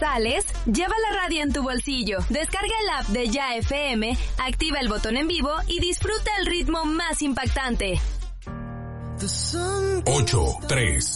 sales, lleva la radio en tu bolsillo. Descarga el app de Ya FM, activa el botón en vivo y disfruta el ritmo más impactante. 8, 3,